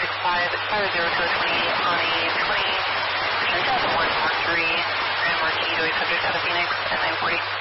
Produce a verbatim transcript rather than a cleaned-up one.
six five five zero two twenty-eight on a twenty two thousand one Mark three Grand Marquis to a subject out of Phoenix at nine forty.